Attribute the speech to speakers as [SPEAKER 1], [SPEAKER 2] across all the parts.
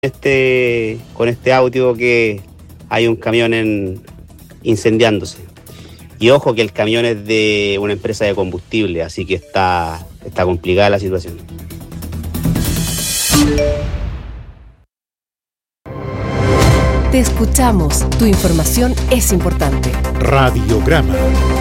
[SPEAKER 1] con este audio que hay un camión incendiándose. Y ojo que el camión es de una empresa de combustible, así que está complicada la situación.
[SPEAKER 2] Te escuchamos, tu información es importante.
[SPEAKER 3] Radiograma.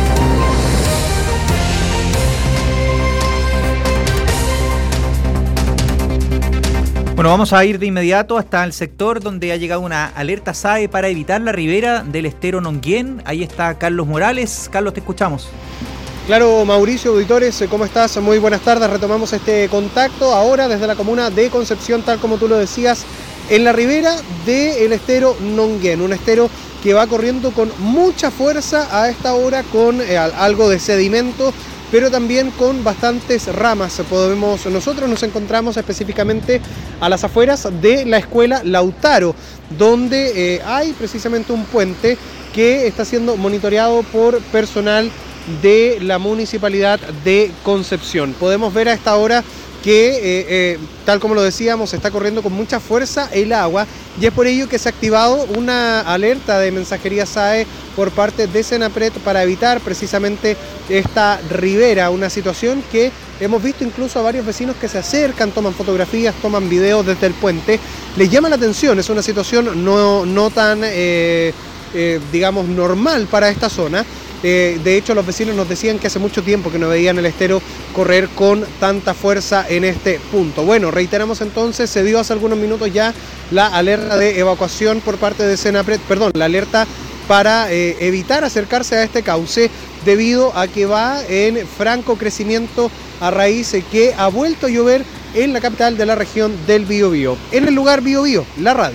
[SPEAKER 4] Bueno, vamos a ir de inmediato hasta el sector donde ha llegado una alerta SAE para evitar la ribera del estero Nonguén. Ahí está Carlos Morales. Carlos, te escuchamos.
[SPEAKER 5] Claro, Mauricio, auditores, ¿cómo estás? Muy buenas tardes. Retomamos este contacto ahora desde la comuna de Concepción, tal como tú lo decías, en la ribera del estero Nonguén, un estero que va corriendo con mucha fuerza a esta hora, con algo de sedimento, pero también con bastantes ramas. Nosotros nos encontramos específicamente a las afueras de la escuela Lautaro, donde hay precisamente un puente que está siendo monitoreado por personal de la Municipalidad de Concepción. Podemos ver a esta hora que, tal como lo decíamos, está corriendo con mucha fuerza el agua, y es por ello que se ha activado una alerta de mensajería SAE por parte de Senapred para evitar precisamente esta ribera, una situación que hemos visto incluso a varios vecinos que se acercan, toman fotografías, toman videos desde el puente. Les llama la atención, es una situación no tan, digamos, normal para esta zona. De hecho, los vecinos nos decían que hace mucho tiempo que no veían el estero correr con tanta fuerza en este punto. Bueno, reiteramos entonces, se dio hace algunos minutos ya la alerta de evacuación por parte de Senapred, la alerta para evitar acercarse a este cauce debido a que va en franco crecimiento a raíz de que ha vuelto a llover en la capital de la región del Biobío. En el lugar Biobío, la radio.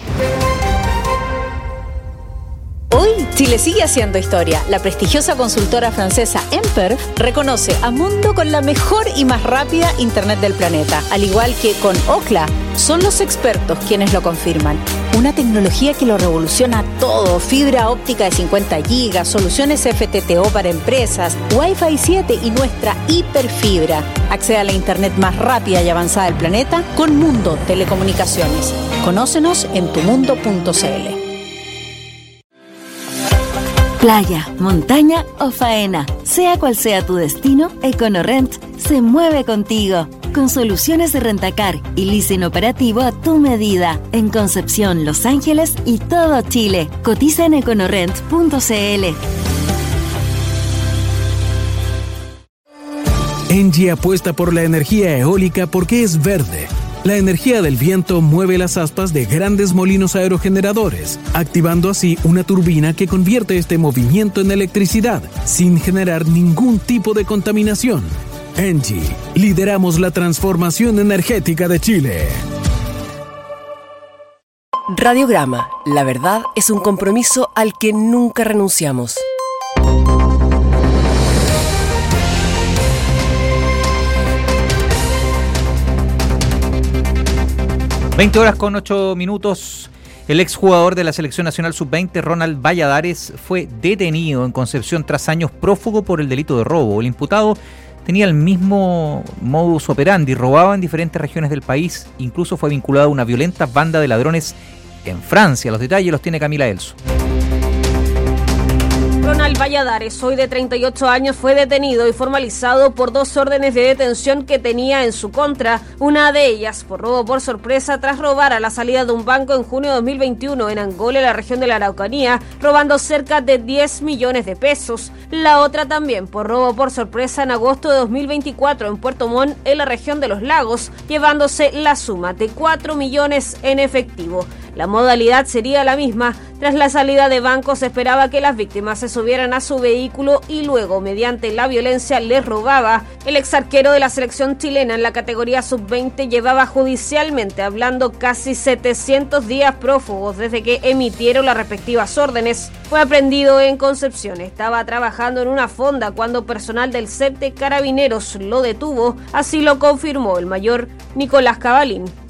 [SPEAKER 6] Hoy, Chile sigue haciendo historia. La prestigiosa consultora francesa Emper reconoce a Mundo con la mejor y más rápida internet del planeta. Al igual que con Ookla, son los expertos quienes lo confirman. Una tecnología que lo revoluciona todo. Fibra óptica de 50 gigas, soluciones FTTO para empresas, Wi-Fi 7 y nuestra hiperfibra. Accede a la internet más rápida y avanzada del planeta con Mundo Telecomunicaciones. Conócenos en tumundo.cl.
[SPEAKER 7] Playa, montaña o faena, sea cual sea tu destino, EconoRent se mueve contigo. Con soluciones de rentacar y leasing operativo a tu medida. En Concepción, Los Ángeles y todo Chile. Cotiza en econorent.cl.
[SPEAKER 8] Engie apuesta por la energía eólica porque es verde. La energía del viento mueve las aspas de grandes molinos aerogeneradores, activando así una turbina que convierte este movimiento en electricidad, sin generar ningún tipo de contaminación. Engie, lideramos la transformación energética de Chile.
[SPEAKER 2] Radiograma, la verdad es un compromiso al que nunca renunciamos.
[SPEAKER 4] 20 horas con 8 minutos. El exjugador de la Selección Nacional Sub-20, Ronald Valladares, fue detenido en Concepción tras años prófugo por el delito de robo. El imputado tenía el mismo modus operandi, robaba en diferentes regiones del país, incluso fue vinculado a una violenta banda de ladrones en Francia. Los detalles los tiene Camila Elso.
[SPEAKER 9] Ronald Valladares, hoy de 38 años, fue detenido y formalizado por 2 órdenes de detención que tenía en su contra. Una de ellas por robo por sorpresa tras robar a la salida de un banco en junio de 2021 en Angola, en la región de la Araucanía, robando cerca de 10 millones de pesos. La otra también por robo por sorpresa en agosto de 2024 en Puerto Montt, en la región de Los Lagos, llevándose la suma de 4 millones en efectivo. La modalidad sería la misma. Tras la salida de banco se esperaba que las víctimas se subieran a su vehículo y luego, mediante la violencia, les robaba. El exarquero de la selección chilena en la categoría sub-20 llevaba judicialmente hablando casi 700 días prófugos desde que emitieron las respectivas órdenes. Fue aprehendido en Concepción. Estaba trabajando en una fonda cuando personal del CEP de Carabineros lo detuvo. Así lo confirmó el mayor Nicolás Cabalín.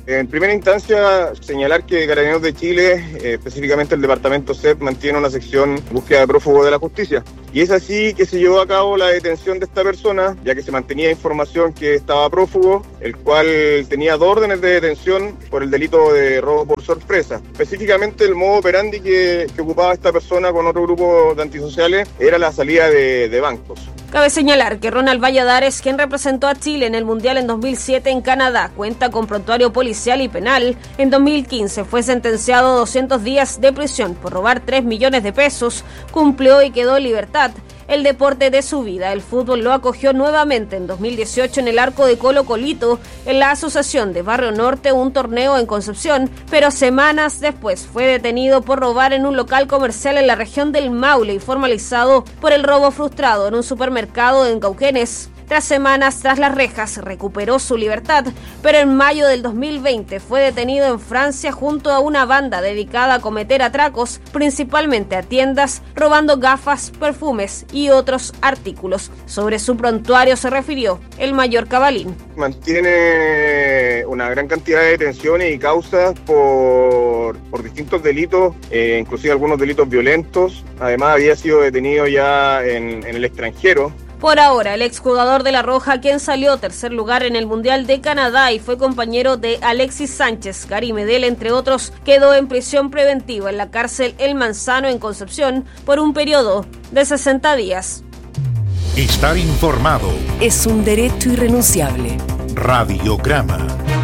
[SPEAKER 3] En primera instancia, señalar que Carabineros de Chile, específicamente el departamento CEP, mantiene una sección de búsqueda de prófugos de la justicia. Y es así que se llevó a cabo la detención de esta persona, ya que se mantenía información que estaba prófugo, el cual tenía 2 órdenes de detención por el delito de robo por sorpresa. Específicamente el modo operandi que ocupaba esta persona con otro grupo de antisociales era la salida de bancos.
[SPEAKER 9] Cabe señalar que Ronald Valladares, quien representó a Chile en el Mundial en 2007 en Canadá, cuenta con prontuario policial y penal. En 2015 fue sentenciado a 200 días de prisión por robar 3 millones de pesos, cumplió y quedó en libertad. El deporte de su vida, el fútbol, lo acogió nuevamente en 2018 en el Arco de Colo Colito, en la Asociación de Barrio Norte, un torneo en Concepción, pero semanas después fue detenido por robar en un local comercial en la región del Maule y formalizado por el robo frustrado en un supermercado en Cauquenes. Tras semanas tras las rejas, recuperó su libertad, pero en mayo del 2020 fue detenido en Francia junto a una banda dedicada a cometer atracos, principalmente a tiendas, robando gafas, perfumes y otros artículos. Sobre su prontuario se refirió el mayor Cabalín.
[SPEAKER 3] Mantiene una gran cantidad de detenciones y causas por distintos delitos, inclusive algunos delitos violentos. Además había sido detenido ya en el extranjero.
[SPEAKER 9] Por ahora, el exjugador de La Roja, quien salió tercer lugar en el Mundial de Canadá y fue compañero de Alexis Sánchez, Gary Medel, entre otros, quedó en prisión preventiva en la cárcel El Manzano en Concepción por un periodo de 60 días.
[SPEAKER 10] Estar informado
[SPEAKER 2] es un derecho irrenunciable.
[SPEAKER 10] Radiograma.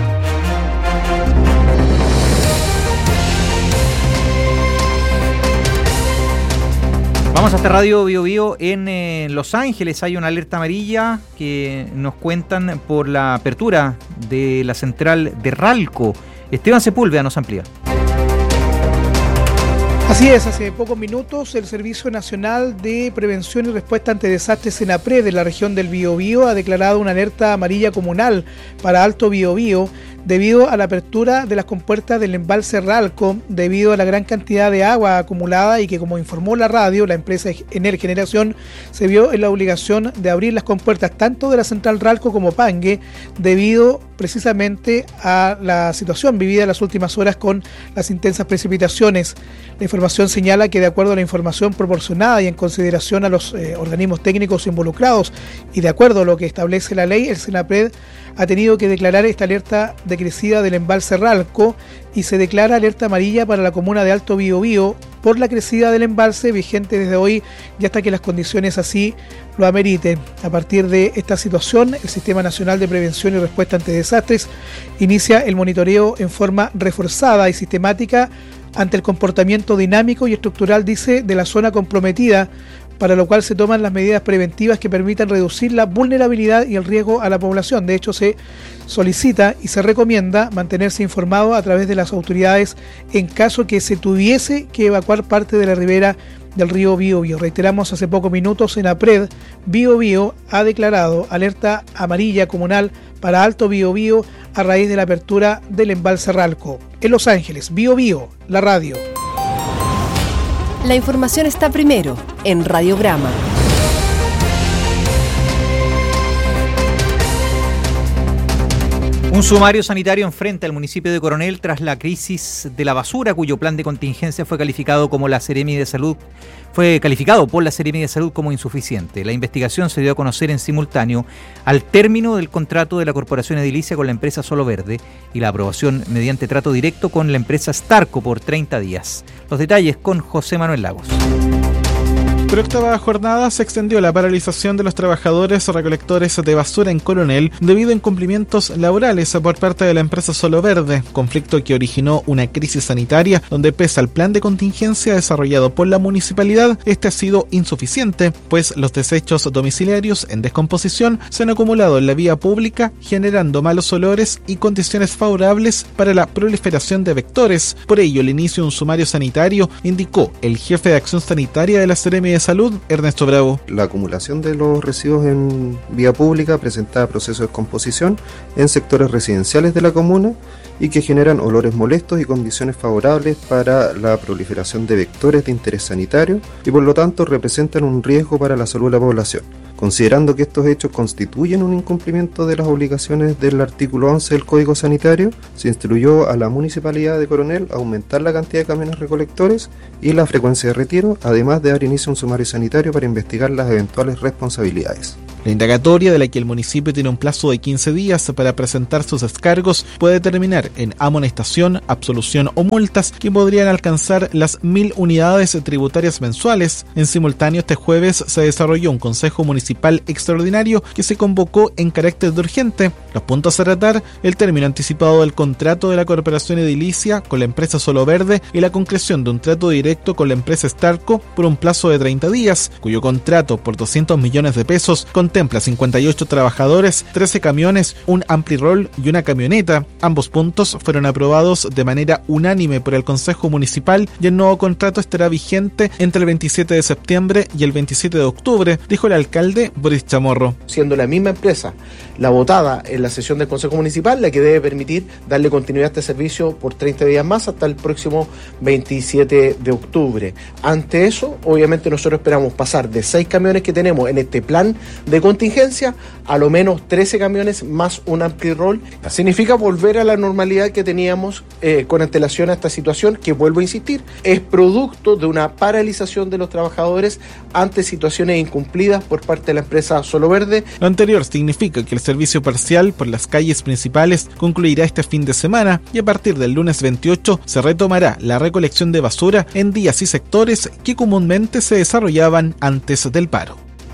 [SPEAKER 4] Vamos hasta Radio Bio Bio en Los Ángeles. Hay una alerta amarilla que nos cuentan por la apertura de la central de Ralco. Esteban Sepúlveda nos amplía.
[SPEAKER 5] Así es, hace pocos minutos el Servicio Nacional de Prevención y Respuesta ante Desastres SENAPRED de la región del Biobío ha declarado una alerta amarilla comunal para Alto Biobío debido a la apertura de las compuertas del embalse Ralco, debido a la gran cantidad de agua acumulada y que, como informó la radio, la empresa Enel Generación se vio en la obligación de abrir las compuertas tanto de la central Ralco como Pangue, debido precisamente a la situación vivida en las últimas horas con las intensas precipitaciones. La información señala que, de acuerdo a la información proporcionada y en consideración a los organismos técnicos involucrados y de acuerdo a lo que establece la ley, el SENAPRED ha tenido que declarar esta alerta de crecida del embalse Ralco y se declara alerta amarilla para la comuna de Alto Biobío por la crecida del embalse, vigente desde hoy y hasta que las condiciones así lo ameriten. A partir de esta situación, el Sistema Nacional de Prevención y Respuesta ante Desastres inicia el monitoreo en forma reforzada y sistemática ante el comportamiento dinámico y estructural, dice, de la zona comprometida, para lo cual se toman las medidas preventivas que permitan reducir la vulnerabilidad y el riesgo a la población. De hecho, se solicita y se recomienda mantenerse informado a través de las autoridades en caso que se tuviese que evacuar parte de la ribera del río Biobío. Reiteramos, hace pocos minutos SENAPRED Biobío ha declarado alerta amarilla comunal para Alto Biobío a raíz de la apertura del embalse Ralco. En Los Ángeles, Biobío, la radio.
[SPEAKER 2] La información está primero en Radiograma.
[SPEAKER 4] Un sumario sanitario enfrenta al municipio de Coronel tras la crisis de la basura, cuyo plan de contingencia fue calificado por la Seremi de Salud como insuficiente. La investigación se dio a conocer en simultáneo al término del contrato de la Corporación Edilicia con la empresa Solo Verde y la aprobación mediante trato directo con la empresa Starco por 30 días. Los detalles con José Manuel Lagos.
[SPEAKER 11] Por octava jornada se extendió la paralización de los trabajadores recolectores de basura en Coronel debido a incumplimientos laborales por parte de la empresa Solo Verde, conflicto que originó una crisis sanitaria donde, pese al plan de contingencia desarrollado por la municipalidad, este ha sido insuficiente, pues los desechos domiciliarios en descomposición se han acumulado en la vía pública, generando malos olores y condiciones favorables para la proliferación de vectores. Por ello, el inicio de un sumario sanitario, indicó el jefe de acción sanitaria de la Seremi de Salud, Ernesto Bravo.
[SPEAKER 12] La acumulación de los residuos en vía pública presenta procesos de descomposición en sectores residenciales de la comuna y que generan olores molestos y condiciones favorables para la proliferación de vectores de interés sanitario y por lo tanto representan un riesgo para la salud de la población. Considerando que estos hechos constituyen un incumplimiento de las obligaciones del artículo 11 del Código Sanitario, se instruyó a la Municipalidad de Coronel a aumentar la cantidad de camiones recolectores y la frecuencia de retiro, además de dar inicio a un sumario sanitario para investigar las eventuales responsabilidades.
[SPEAKER 11] La indagatoria, de la que el municipio tiene un plazo de 15 días para presentar sus descargos, puede terminar en amonestación, absolución o multas que podrían alcanzar las 1.000 unidades tributarias mensuales. En simultáneo, este jueves se desarrolló un Consejo Municipal Extraordinario que se convocó en carácter de urgente. Los puntos a tratar: el término anticipado del contrato de la Corporación Edilicia con la empresa Solo Verde y la concreción de un trato directo con la empresa Starco por un plazo de 30 días, cuyo contrato por 200 millones de pesos contempla 58 trabajadores, 13 camiones, un ampli-roll y una camioneta. Ambos puntos fueron aprobados de manera unánime por el Consejo Municipal y el nuevo contrato estará vigente entre el 27 de septiembre y el 27 de octubre, dijo el alcalde Boris Chamorro.
[SPEAKER 13] Siendo la misma empresa la votada en la sesión del Consejo Municipal, la que debe permitir darle continuidad a este servicio por 30 días más hasta el próximo 27 de octubre. Ante eso, obviamente nosotros esperamos pasar de 6 camiones que tenemos en este plan de contingencia a lo menos 13 camiones más un ampli-roll. Significa volver a la normalidad que teníamos con antelación a esta situación, que vuelvo a insistir, es producto de una paralización de los trabajadores ante situaciones incumplidas por parte de la empresa Solo Verde.
[SPEAKER 11] Lo anterior significa que el servicio parcial por las calles principales concluirá este fin de semana y a partir del lunes 28 se retomará la recolección de basura en días y sectores que comúnmente se desarrollaban antes del paro.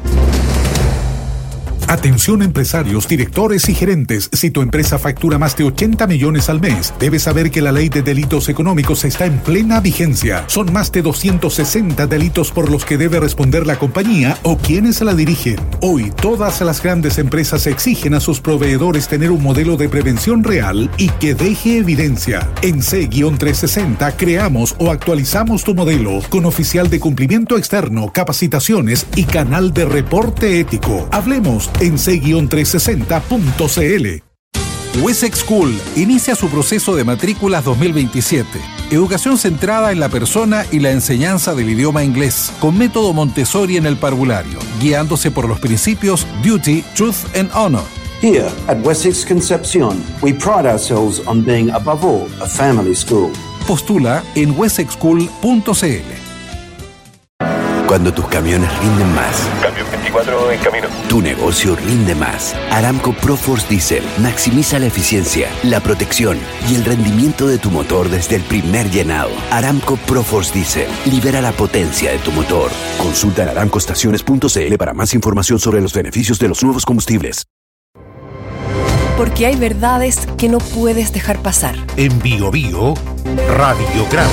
[SPEAKER 10] Atención empresarios, directores y gerentes. Si tu empresa factura más de 80 millones al mes, debes saber que la ley de delitos económicos está en plena vigencia. Son más de 260 delitos por los que debe responder la compañía o quienes la dirigen. Hoy, todas las grandes empresas exigen a sus proveedores tener un modelo de prevención real y que deje evidencia. En C-360 creamos o actualizamos tu modelo con oficial de cumplimiento externo, capacitaciones y canal de reporte ético. Hablemos en c-360.cl.
[SPEAKER 14] Wessex School inicia su proceso de matrículas 2027. Educación centrada en la persona y la enseñanza del idioma inglés, con método Montessori en el parvulario, guiándose por los principios Duty, Truth and Honor.
[SPEAKER 15] Here at Wessex Concepción, we pride ourselves on being above all a family school.
[SPEAKER 14] Postula en wessexschool.cl.
[SPEAKER 16] Cuando tus camiones rinden más.
[SPEAKER 17] Camión 24 en camino.
[SPEAKER 16] Tu negocio rinde más. Aramco ProForce Diesel maximiza la eficiencia, la protección y el rendimiento de tu motor desde el primer llenado. Aramco ProForce Diesel libera la potencia de tu motor. Consulta en aramcoestaciones.cl para más información sobre los beneficios de los nuevos combustibles.
[SPEAKER 2] Porque hay verdades que no puedes dejar pasar.
[SPEAKER 10] En Bio Bio, Radiograma.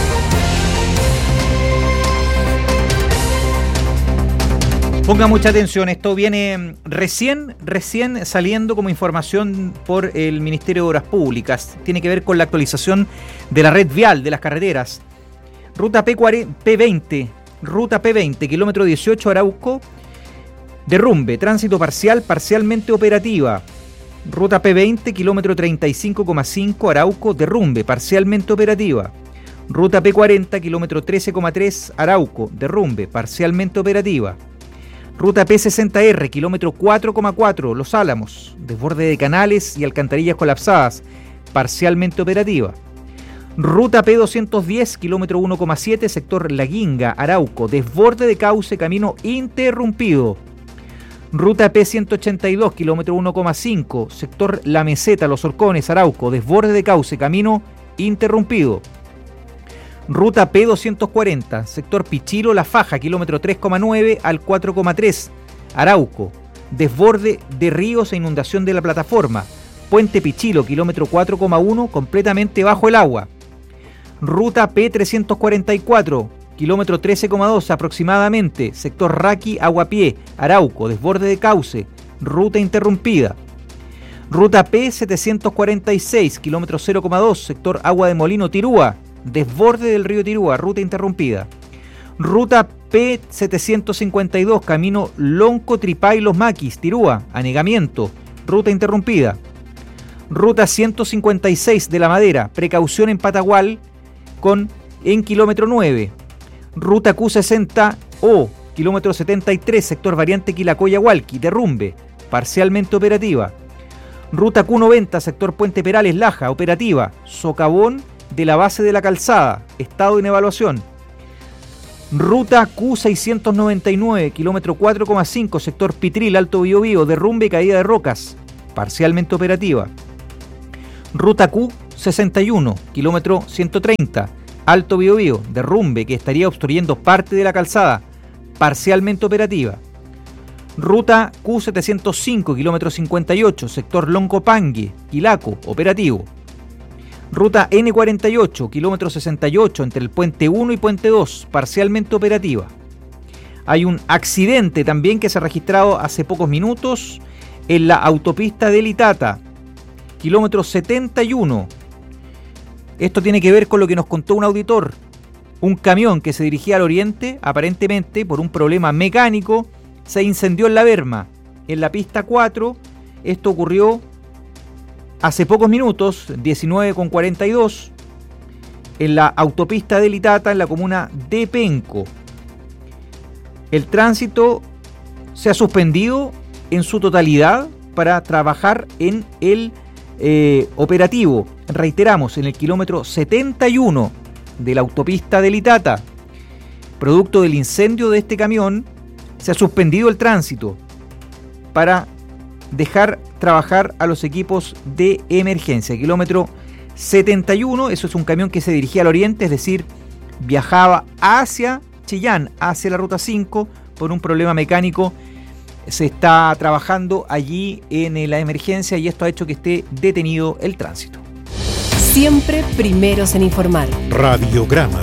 [SPEAKER 4] Ponga mucha atención, esto viene recién saliendo como información por el Ministerio de Obras Públicas. Tiene que ver con la actualización de la red vial de las carreteras. Ruta P20, kilómetro 18 Arauco, derrumbe, tránsito parcial, parcialmente operativa. Ruta P20, kilómetro 35,5 Arauco, derrumbe, parcialmente operativa. Ruta P40, kilómetro 13,3 Arauco, derrumbe, parcialmente operativa. Ruta P60R, kilómetro 4,4 Los Álamos, desborde de canales y alcantarillas colapsadas, parcialmente operativa. Ruta P210, kilómetro 1,7 sector La Guinga, Arauco, desborde de cauce, camino interrumpido. Ruta P182, kilómetro 1,5 sector La Meseta, Los Horcones, Arauco, desborde de cauce, camino interrumpido. Ruta P240, sector Pichilo, La Faja, kilómetro 3,9 al 4,3, Arauco, desborde de ríos e inundación de la plataforma. Puente Pichilo, kilómetro 4,1, completamente bajo el agua. Ruta P344, kilómetro 13,2 aproximadamente, sector Raqui, Aguapié, Arauco, desborde de cauce, ruta interrumpida. Ruta P746, kilómetro 0,2, sector Agua de Molino, Tirúa, desborde del río Tirúa, ruta interrumpida. Ruta P752, camino Lonco, Tripay, Los Maquis, Tirúa, anegamiento, ruta interrumpida. Ruta 156 de La Madera, precaución en Patagual en kilómetro 9. Ruta Q60O, kilómetro 73, sector variante Quilacoya-Hualqui, derrumbe, parcialmente operativa. Ruta Q90, sector Puente Perales-Laja, operativa. Socavón de la base de la calzada, estado en evaluación. Ruta Q699, kilómetro 4,5, sector Pitril, Alto Biobío, derrumbe y caída de rocas, parcialmente operativa. Ruta Q61, kilómetro 130, Alto Biobío, derrumbe que estaría obstruyendo parte de la calzada, parcialmente operativa. Ruta Q705, kilómetro 58, sector Loncopangue, Quilaco, operativo. Ruta N48, kilómetro 68, entre el Puente 1 y Puente 2, parcialmente operativa. Hay un accidente también que se ha registrado hace pocos minutos en la autopista de Litata, kilómetro 71. Esto tiene que ver con lo que nos contó un auditor. Un camión que se dirigía al oriente, aparentemente por un problema mecánico, se incendió en la berma, en la pista 4. Esto ocurrió hace pocos minutos, 19:42, en la autopista de Litata, en la comuna de Penco. El tránsito se ha suspendido en su totalidad para trabajar en el operativo. Reiteramos, en el kilómetro 71 de la autopista de Litata. Producto del incendio de este camión, se ha suspendido el tránsito para dejar trabajar a los equipos de emergencia. Kilómetro 71, eso es un camión que se dirigía al oriente, es decir, viajaba hacia Chillán, hacia la ruta 5, por un problema mecánico. Se está trabajando allí en la emergencia y esto ha hecho que esté detenido el tránsito.
[SPEAKER 2] Siempre primeros en informar.
[SPEAKER 10] Radiograma.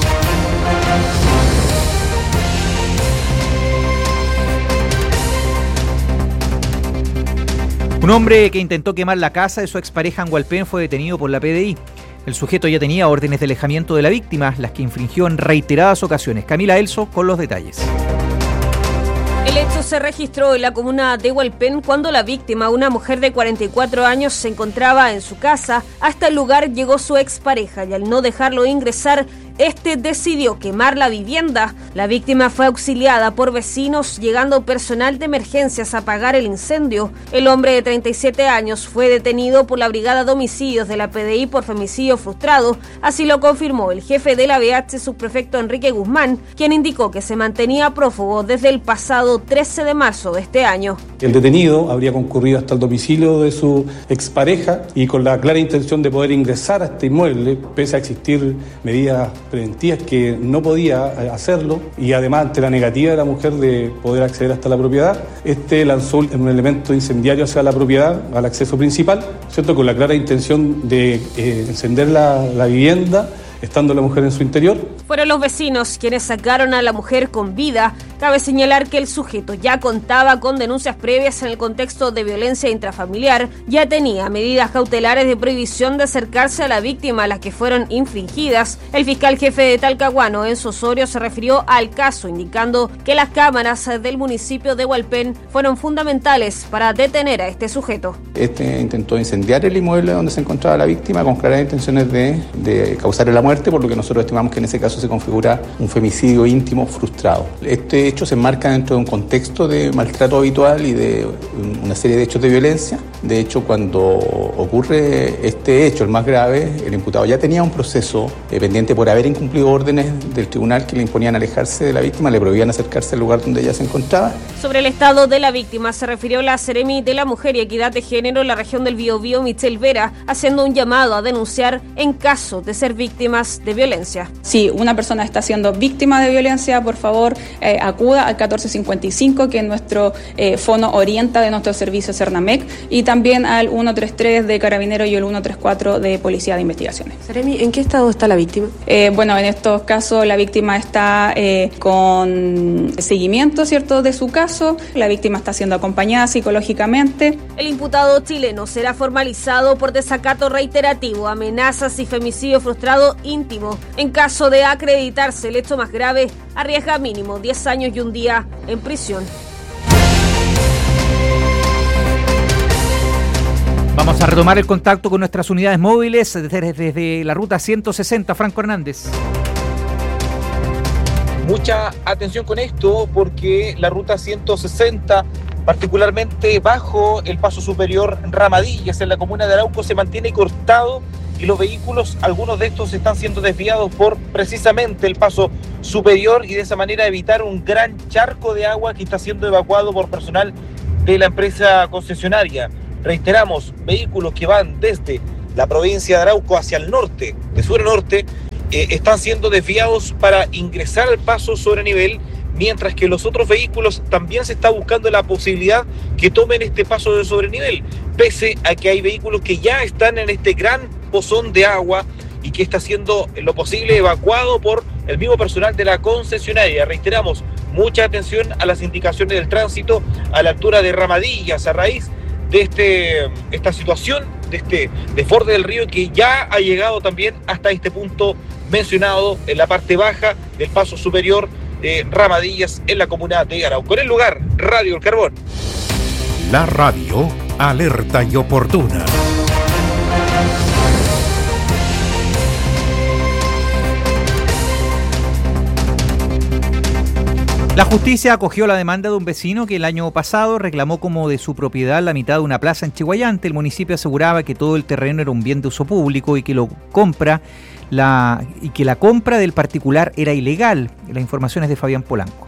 [SPEAKER 4] Un hombre que intentó quemar la casa de su expareja en Hualpén fue detenido por la PDI. El sujeto ya tenía órdenes de alejamiento de la víctima, las que infringió en reiteradas ocasiones. Camila Elso con los detalles.
[SPEAKER 9] El hecho se registró en la comuna de Hualpén cuando la víctima, una mujer de 44 años, se encontraba en su casa. Hasta el lugar llegó su expareja y al no dejarlo ingresar, este decidió quemar la vivienda. La víctima fue auxiliada por vecinos, llegando personal de emergencias a apagar el incendio. El hombre de 37 años fue detenido por la Brigada de Homicidios de la PDI por femicidio frustrado. Así lo confirmó el jefe de la BH, subprefecto Enrique Guzmán, quien indicó que se mantenía prófugo desde el pasado 13 de marzo de este año.
[SPEAKER 18] El detenido habría concurrido hasta el domicilio de su expareja y con la clara intención de poder ingresar a este inmueble, pese a existir medidas preventivas que no podía hacerlo, y además ante la negativa de la mujer de poder acceder hasta la propiedad, este lanzó un elemento incendiario hacia la propiedad, al acceso principal, ¿cierto?, con la clara intención de encender la vivienda, estando la mujer en su interior.
[SPEAKER 9] Fueron los vecinos quienes sacaron a la mujer con vida. Cabe señalar que el sujeto ya contaba con denuncias previas en el contexto de violencia intrafamiliar, ya tenía medidas cautelares de prohibición de acercarse a la víctima, las que fueron infringidas. El fiscal jefe de Talcahuano, Enzo Osorio, se refirió al caso, indicando que las cámaras del municipio de Hualpén fueron fundamentales para detener a este sujeto.
[SPEAKER 19] Este intentó incendiar el inmueble donde se encontraba la víctima con claras intenciones de causarle la muerte, por lo que nosotros estimamos que en ese caso se configura un femicidio íntimo frustrado. Este hecho se enmarca dentro de un contexto de maltrato habitual y de una serie de hechos de violencia. De hecho, cuando ocurre este hecho, el más grave, el imputado ya tenía un proceso pendiente por haber incumplido órdenes del tribunal que le imponían alejarse de la víctima, le prohibían acercarse al lugar donde ella se encontraba.
[SPEAKER 9] Sobre el estado de la víctima se refirió la Seremi de la Mujer y Equidad de Género en la región del Biobío, Michelle Vera, haciendo un llamado a denunciar en caso de ser víctimas de violencia.
[SPEAKER 20] Si una persona está siendo víctima de violencia, por favor acuda al 1455, que es nuestro fono orienta de nuestro servicio Cernamec, y también al 133 de Carabineros y el 134 de Policía de Investigaciones.
[SPEAKER 2] Seremi, ¿en qué estado está la víctima?
[SPEAKER 20] Bueno, en estos casos la víctima está con seguimiento, ¿cierto?, de su caso. La víctima está siendo acompañada psicológicamente.
[SPEAKER 9] El imputado chileno será formalizado por desacato reiterativo, amenazas y femicidio frustrado íntimo. En caso de acreditarse el hecho más grave, arriesga mínimo 10 años y un día en prisión.
[SPEAKER 4] Vamos a retomar el contacto con nuestras unidades móviles desde la ruta 160. Franco Hernández.
[SPEAKER 21] Mucha atención con esto porque la ruta 160, particularmente bajo el paso superior Ramadillas en la comuna de Arauco, se mantiene cortado y los vehículos, algunos de estos están siendo desviados por precisamente el paso superior y de esa manera evitar un gran charco de agua que está siendo evacuado por personal de la empresa concesionaria. Reiteramos, vehículos que van desde la provincia de Arauco hacia el norte, de sur a norte, están siendo desviados para ingresar al paso sobre nivel, mientras que los otros vehículos también se está buscando la posibilidad que tomen este paso de sobrenivel, pese a que hay vehículos que ya están en este gran pozón de agua y que está siendo lo posible evacuado por el mismo personal de la concesionaria. Reiteramos, mucha atención a las indicaciones del tránsito a la altura de Ramadillas a raíz de esta situación, de este desborde del río que ya ha llegado también hasta este punto mencionado en la parte baja del paso superior de Ramadillas en la comuna de Arauco. En el lugar, Radio El Carbón.
[SPEAKER 10] La radio alerta y oportuna.
[SPEAKER 4] La justicia acogió la demanda de un vecino que el año pasado reclamó como de su propiedad la mitad de una plaza en Chiguayante. El municipio aseguraba que todo el terreno era un bien de uso público y que la compra del particular era ilegal. La información es de Fabián Polanco.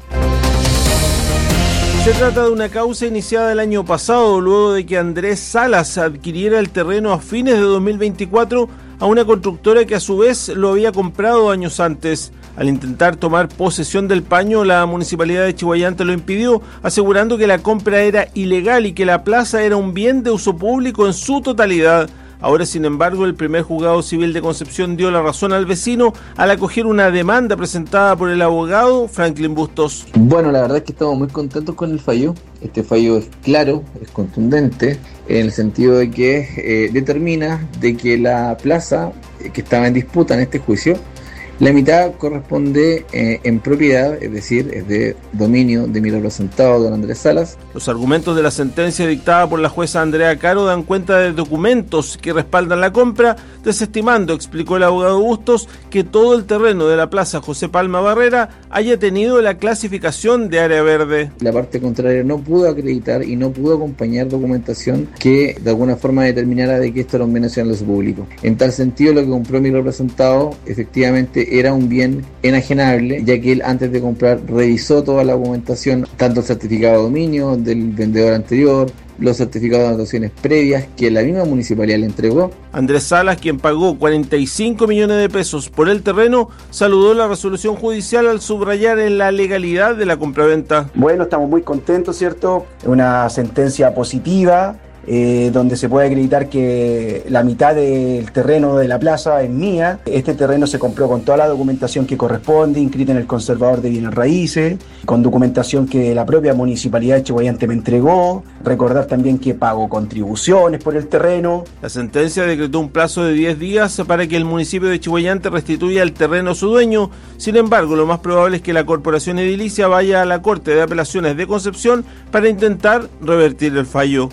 [SPEAKER 22] Se trata de una causa iniciada el año pasado, luego de que Andrés Salas adquiriera el terreno a fines de 2024 a una constructora que a su vez lo había comprado años antes. Al intentar tomar posesión del paño, la municipalidad de Chiguayante lo impidió, asegurando que la compra era ilegal y que la plaza era un bien de uso público en su totalidad. Ahora, sin embargo, el primer juzgado civil de Concepción dio la razón al vecino al acoger una demanda presentada por el abogado Franklin Bustos.
[SPEAKER 23] Bueno, la verdad es que estamos muy contentos con el fallo. Este fallo es claro, es contundente, en el sentido de que determina de que la plaza que estaba en disputa en este juicio, la mitad corresponde en propiedad, es decir, es de dominio de mi representado, don Andrés Salas.
[SPEAKER 22] Los argumentos de la sentencia dictada por la jueza Andrea Caro dan cuenta de documentos que respaldan la compra, desestimando, explicó el abogado Bustos, que todo el terreno de la plaza José Palma Barrera haya tenido la clasificación de área verde.
[SPEAKER 23] La parte contraria no pudo acreditar y no pudo acompañar documentación que de alguna forma determinara de que esto era un bien nacional de uso público. En tal sentido, lo que compró mi representado efectivamente era un bien enajenable, ya que él antes de comprar revisó toda la documentación, tanto el certificado de dominio del vendedor anterior, los certificados de anotaciones previas que la misma municipalidad le entregó.
[SPEAKER 22] Andrés Salas, quien pagó 45 millones de pesos por el terreno, saludó la resolución judicial al subrayar en la legalidad de la compraventa.
[SPEAKER 24] Bueno, estamos muy contentos, ¿cierto? Una sentencia positiva, donde se puede acreditar que la mitad del terreno de la plaza es mía. Este terreno se compró con toda la documentación que corresponde, inscrita en el conservador de bienes raíces, con documentación que la propia municipalidad de Chiguayante me entregó. Recordar también que pago contribuciones por el terreno.
[SPEAKER 22] La sentencia decretó un plazo de 10 días para que el municipio de Chiguayante restituya el terreno a su dueño. Sin embargo, lo más probable es que la corporación edilicia vaya a la Corte de Apelaciones de Concepción para intentar revertir el fallo.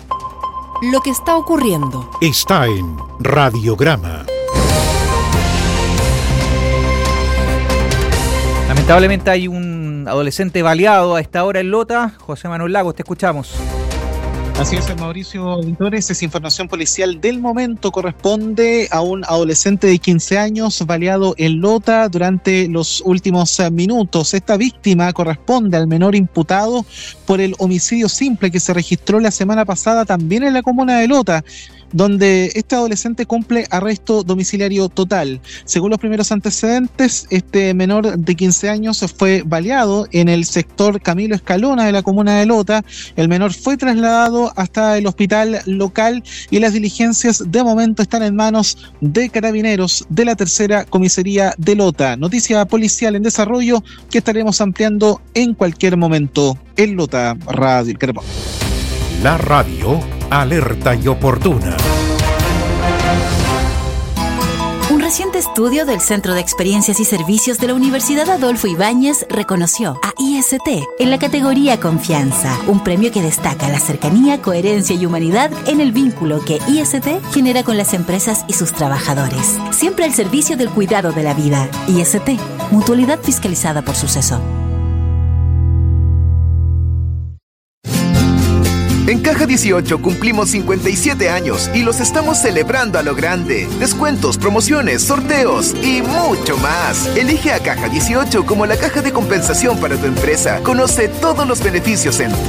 [SPEAKER 2] Lo que está ocurriendo
[SPEAKER 10] está en Radiograma.
[SPEAKER 4] Lamentablemente hay un adolescente baleado a esta hora en Lota. José Manuel Lagos, te escuchamos.
[SPEAKER 11] Así es, Mauricio Auditores, es información policial del momento. Corresponde a un adolescente de 15 años baleado en Lota durante los últimos minutos. Esta víctima corresponde al menor imputado por el homicidio simple que se registró la semana pasada también en la comuna de Lota, donde este adolescente cumple arresto domiciliario total. Según los primeros antecedentes, este menor de 15 años fue baleado en el sector Camilo Escalona de la comuna de Lota. El menor fue trasladado hasta el hospital local y las diligencias de momento están en manos de carabineros de la tercera comisaría de Lota. Noticia policial en desarrollo que estaremos ampliando en cualquier momento en Lota, Radio El Carbón.
[SPEAKER 10] La radio alerta y oportuna.
[SPEAKER 7] Un reciente estudio del Centro de Experiencias y Servicios de la Universidad Adolfo Ibáñez reconoció a IST en la categoría Confianza, un premio que destaca la cercanía, coherencia y humanidad en el vínculo que IST genera con las empresas y sus trabajadores. Siempre al servicio del cuidado de la vida. IST, mutualidad fiscalizada por Suceso.
[SPEAKER 1] En Caja 18 cumplimos 57 años y los estamos celebrando a lo grande. Descuentos, promociones, sorteos y mucho más. Elige a Caja 18 como la caja de compensación para tu empresa. Conoce todos los beneficios en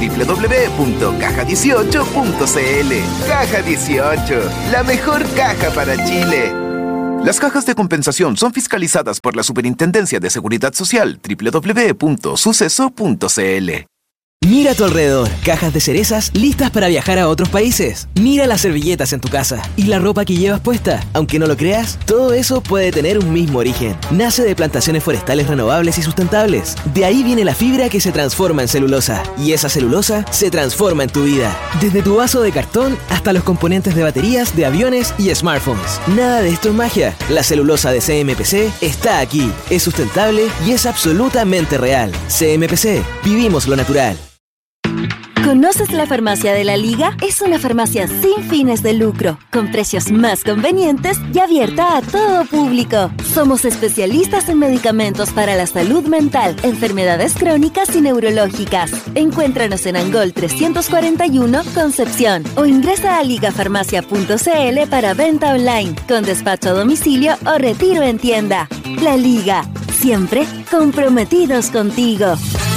[SPEAKER 1] www.caja18.cl. Caja 18, la mejor caja para Chile. Las cajas de compensación son fiscalizadas por la Superintendencia de Seguridad Social. www.suceso.cl.
[SPEAKER 3] Mira a tu alrededor, cajas de cerezas listas para viajar a otros países. Mira las servilletas en tu casa y la ropa que llevas puesta. Aunque no lo creas, todo eso puede tener un mismo origen. Nace de plantaciones forestales renovables y sustentables. De ahí viene la fibra que se transforma en celulosa. Y esa celulosa se transforma en tu vida. Desde tu vaso de cartón hasta los componentes de baterías, de aviones y smartphones. Nada de esto es magia. La celulosa de CMPC está aquí. Es sustentable y es absolutamente real. CMPC, vivimos lo natural.
[SPEAKER 7] ¿Conoces la Farmacia de la Liga? Es una farmacia sin fines de lucro, con precios más convenientes y abierta a todo público. Somos especialistas en medicamentos para la salud mental, enfermedades crónicas y neurológicas. Encuéntranos en Angol 341, Concepción, o ingresa a ligafarmacia.cl para venta online, con despacho a domicilio o retiro en tienda. La Liga, siempre comprometidos contigo.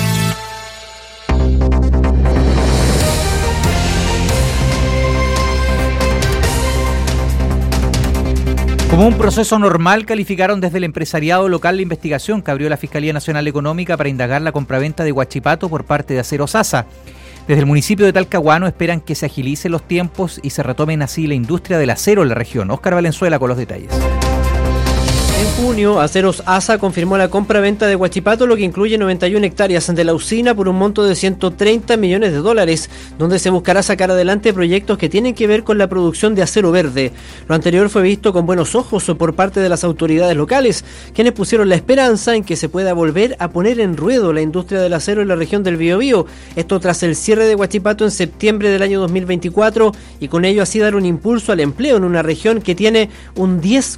[SPEAKER 4] Como un proceso normal, calificaron desde el empresariado local la investigación que abrió la Fiscalía Nacional Económica para indagar la compraventa de Huachipato por parte de Aceros Asa. Desde el municipio de Talcahuano esperan que se agilicen los tiempos y se retomen así la industria del acero en la región. Óscar Valenzuela con los detalles.
[SPEAKER 6] En junio, Aceros Asa confirmó la compra-venta de Huachipato, lo que incluye 91 hectáreas de la usina por un monto de $130 millones, donde se buscará sacar adelante proyectos que tienen que ver con la producción de acero verde. Lo anterior fue visto con buenos ojos por parte de las autoridades locales, quienes pusieron la esperanza en que se pueda volver a poner en ruedo la industria del acero en la región del Biobío, esto tras el cierre de Huachipato en septiembre del año 2024, y con ello así dar un impulso al empleo en una región que tiene un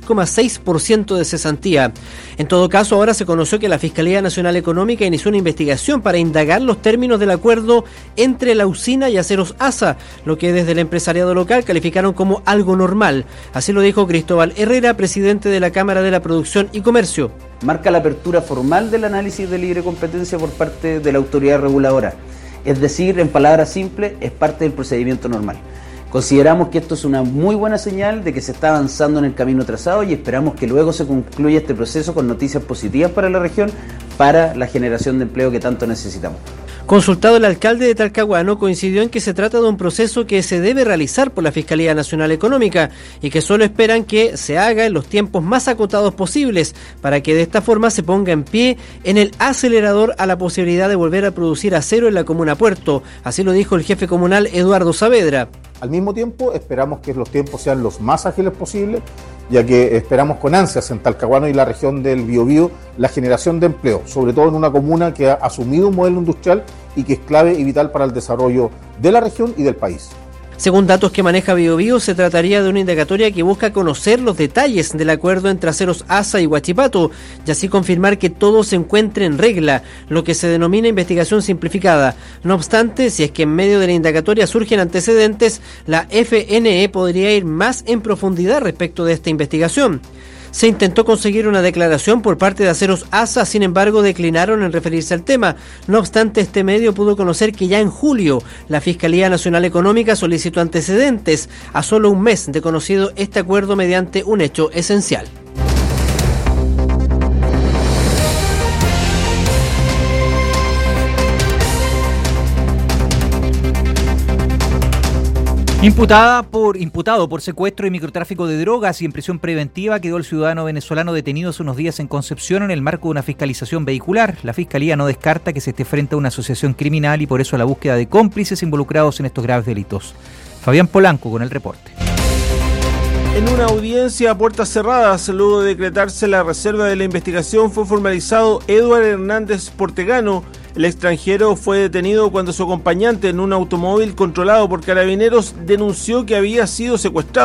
[SPEAKER 6] 10,6% de cesantía. En todo caso, ahora se conoció que la Fiscalía Nacional Económica inició una investigación para indagar los términos del acuerdo entre la usina y Aceros Asa, lo que desde el empresariado local calificaron como algo normal. Así lo dijo Cristóbal Herrera, presidente de la Cámara de la Producción y Comercio.
[SPEAKER 8] Marca la apertura formal del análisis de libre competencia por parte de la autoridad reguladora. Es decir, en palabras simples, es parte del procedimiento normal. Consideramos que esto es una muy buena señal de que se está avanzando en el camino trazado y esperamos que luego se concluya este proceso con noticias positivas para la región, para la generación de empleo que tanto necesitamos.
[SPEAKER 6] Consultado, el alcalde de Talcahuano coincidió en que se trata de un proceso que se debe realizar por la Fiscalía Nacional Económica y que solo esperan que se haga en los tiempos más acotados posibles para que de esta forma se ponga en pie en el acelerador a la posibilidad de volver a producir acero en la comuna Puerto. Así lo dijo el jefe comunal Eduardo Saavedra.
[SPEAKER 25] Al mismo tiempo, esperamos que los tiempos sean los más ágiles posibles, ya que esperamos con ansias en Talcahuano y la región del Biobío la generación de empleo, sobre todo en una comuna que ha asumido un modelo industrial y que es clave y vital para el desarrollo de la región y del país.
[SPEAKER 6] Según datos que maneja Biobío, se trataría de una indagatoria que busca conocer los detalles del acuerdo entre Aceros Asa y Huachipato y así confirmar que todo se encuentre en regla, lo que se denomina investigación simplificada. No obstante, si es que en medio de la indagatoria surgen antecedentes, la FNE podría ir más en profundidad respecto de esta investigación. Se intentó conseguir una declaración por parte de Aceros Asa, sin embargo declinaron en referirse al tema. No obstante, este medio pudo conocer que ya en julio la Fiscalía Nacional Económica solicitó antecedentes a solo un mes de conocido este acuerdo mediante un hecho esencial.
[SPEAKER 4] Imputado por secuestro y microtráfico de drogas y en prisión preventiva quedó el ciudadano venezolano detenido hace unos días en Concepción en el marco de una fiscalización vehicular. La Fiscalía no descarta que se esté frente a una asociación criminal y por eso la búsqueda de cómplices involucrados en estos graves delitos. Fabián Polanco con el reporte.
[SPEAKER 22] En una audiencia a puertas cerradas, luego de decretarse la reserva de la investigación, fue formalizado Eduardo Hernández Portegano. El extranjero fue detenido cuando su acompañante en un automóvil controlado por carabineros denunció que había sido secuestrado.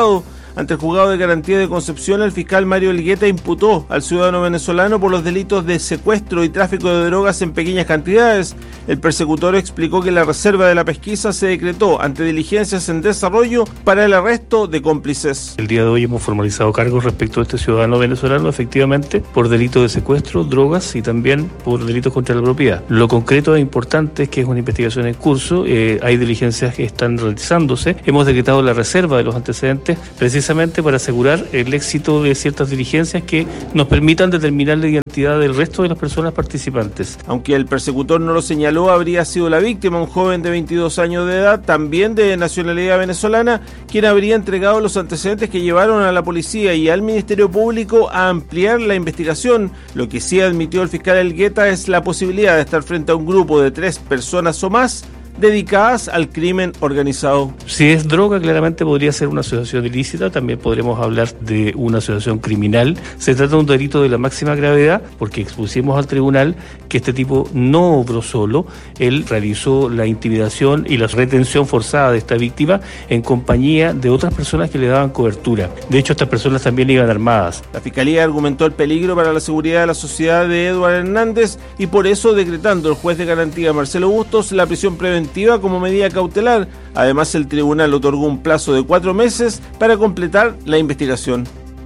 [SPEAKER 22] Ante el juzgado de garantía de Concepción, el fiscal Mario Elgueta imputó al ciudadano venezolano por los delitos de secuestro y tráfico de drogas en pequeñas cantidades. El persecutor explicó que la reserva de la pesquisa se decretó ante diligencias en desarrollo para el arresto de cómplices.
[SPEAKER 5] El día de hoy hemos formalizado cargos respecto a este ciudadano venezolano, efectivamente, por delitos de secuestro, drogas y también por delitos contra la propiedad. Lo concreto e importante es que es una investigación en curso, hay diligencias que están realizándose. Hemos decretado la reserva de los antecedentes precisamente para asegurar el éxito de ciertas diligencias que nos permitan determinar la identidad del resto de las personas participantes.
[SPEAKER 22] Aunque el persecutor no lo señaló, habría sido la víctima, un joven de 22 años de edad, también de nacionalidad venezolana, quien habría entregado los antecedentes que llevaron a la policía y al Ministerio Público a ampliar la investigación. Lo que sí admitió el fiscal Elgueta es la posibilidad de estar frente a un grupo de 3 personas o más dedicadas al crimen organizado.
[SPEAKER 5] Si es droga, claramente podría ser una asociación ilícita, también podremos hablar de una asociación criminal. Se trata de un delito de la máxima gravedad, porque expusimos al tribunal que este tipo no obró solo, él realizó la intimidación y la retención forzada de esta víctima en compañía de otras personas que le daban cobertura. De hecho, estas personas también iban armadas.
[SPEAKER 22] La Fiscalía argumentó el peligro para la seguridad de la sociedad de Eduardo Hernández y por eso decretando el juez de garantía Marcelo Bustos la prisión preventiva como medida cautelar. Además, el tribunal otorgó un plazo de 4 meses para completar la investigación.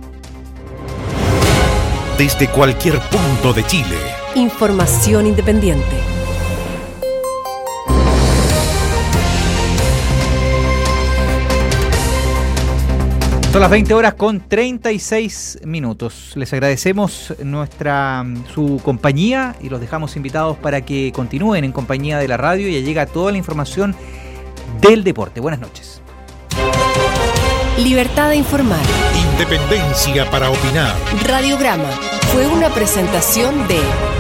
[SPEAKER 10] Desde cualquier punto de Chile.
[SPEAKER 2] Información independiente.
[SPEAKER 4] Son las 20 horas con 36 minutos. Les agradecemos su compañía y los dejamos invitados para que continúen en compañía de la radio. Ya llega toda la información del deporte. Buenas noches.
[SPEAKER 2] Libertad de informar.
[SPEAKER 10] Independencia para opinar.
[SPEAKER 2] Radiograma fue una presentación de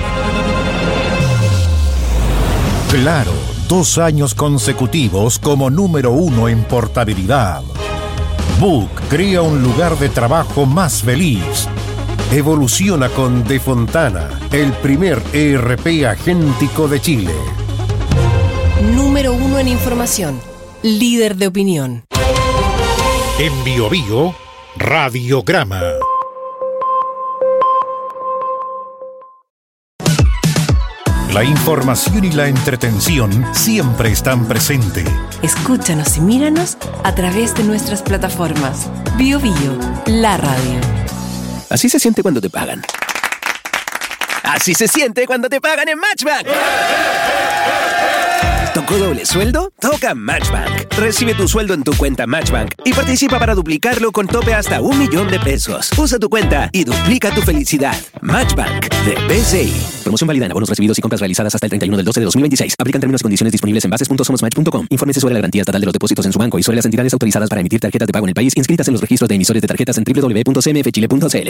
[SPEAKER 10] Claro, 2 años consecutivos como número 1 en portabilidad. Book crea un lugar de trabajo más feliz. Evoluciona con De Fontana, el primer ERP agéntico de Chile.
[SPEAKER 2] Número 1 en información. Líder de opinión.
[SPEAKER 10] En BioBio, Radiograma. La información y la entretención siempre están presentes.
[SPEAKER 2] Escúchanos y míranos a través de nuestras plataformas. BioBio, la radio.
[SPEAKER 3] Así se siente cuando te pagan. Así se siente cuando te pagan en Matchbank. ¿Tocó doble sueldo? Toca Matchbank. Recibe tu sueldo en tu cuenta Matchbank y participa para duplicarlo con tope hasta 1 millón de pesos. Usa tu cuenta y duplica tu felicidad. Matchbank de BCI. Promoción válida en abonos recibidos y compras realizadas hasta el 31 del 12 de 2026. Aplican términos y condiciones disponibles en bases.somosmatch.com. Infórmese sobre la garantía estatal de los depósitos en su banco y sobre las entidades autorizadas para emitir tarjetas de pago en el país inscritas en los registros de emisores de tarjetas en www.cmfchile.cl.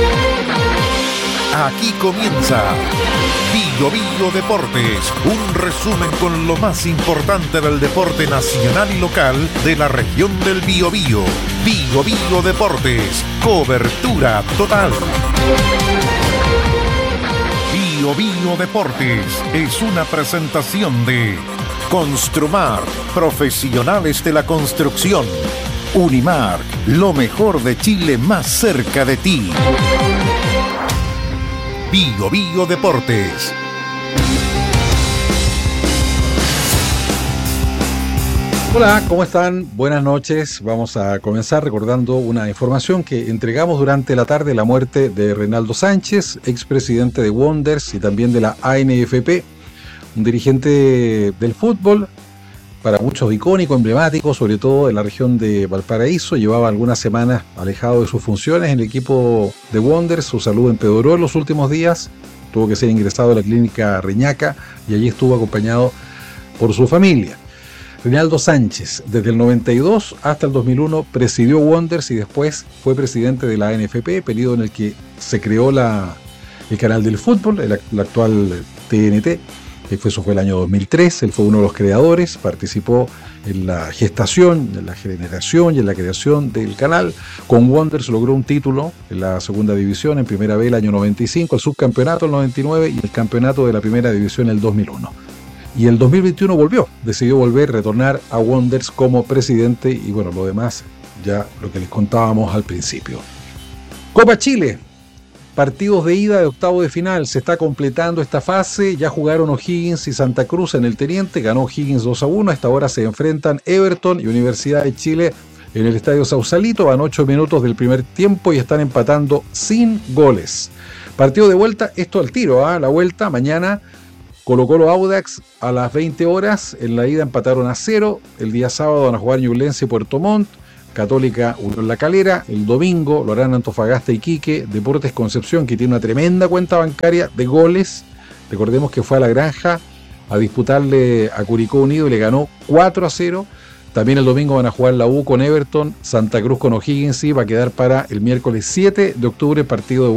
[SPEAKER 10] Aquí comienza BioBio Deportes, un resumen con lo más importante del deporte nacional y local de la región del Biobío. BioBio Deportes, cobertura total. BioBio Deportes es una presentación de Construmar, profesionales de la construcción. Unimark, lo mejor de Chile más cerca de ti. BioBio Deportes.
[SPEAKER 12] Hola, ¿cómo están? Buenas noches. Vamos a comenzar recordando una información que entregamos durante la tarde: la muerte de Reinaldo Sánchez, expresidente de Wanderers y también de la ANFP, un dirigente del fútbol, para muchos icónico, emblemático, sobre todo en la región de Valparaíso. Llevaba algunas semanas alejado de sus funciones en el equipo de Wanderers. Su salud empeoró en los últimos días, tuvo que ser ingresado a la clínica Reñaca y allí estuvo acompañado por su familia. Reinaldo Sánchez, desde el 92 hasta el 2001, presidió Wanderers y después fue presidente de la ANFP, periodo en el que se creó el canal del fútbol, el actual TNT. Eso fue el año 2003, él fue uno de los creadores, participó en la gestación, en la generación y en la creación del canal. Con Wanderers logró un título en la segunda división, en primera B el año 95, el subcampeonato el 99 y el campeonato de la primera división el 2001. Y el 2021 decidió volver, retornar a Wanderers como presidente y bueno, lo demás ya lo que les contábamos al principio. Copa Chile, partidos de ida de octavo de final, se está completando esta fase, ya jugaron O'Higgins y Santa Cruz en el Teniente, ganó O'Higgins 2-1, a esta hora se enfrentan Everton y Universidad de Chile en el Estadio Sausalito, van 8 minutos del primer tiempo y están empatando sin goles. Partido de vuelta, esto al tiro, la vuelta mañana, Colo-Colo Audax a las 20 horas, en la ida empataron a 0, el día sábado van a jugar Ñublense y Puerto Montt, Católica Unión La Calera, el domingo lo harán Antofagasta y Iquique, Deportes Concepción, que tiene una tremenda cuenta bancaria de goles, recordemos que fue a La Granja a disputarle a Curicó Unido y le ganó 4-0, también el domingo van a jugar la U con Everton, Santa Cruz con O'Higgins y va a quedar para el miércoles 7 de octubre partido de